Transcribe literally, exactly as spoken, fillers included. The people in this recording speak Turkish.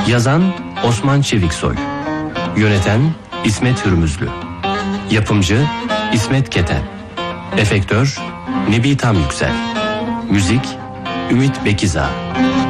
Yazan Osman Çeviksoy. Yöneten İsmet Hürmüzlü. Yapımcı İsmet Keten. Efektör Nebi Tam Yüksel. Müzik Ümit Bekiza.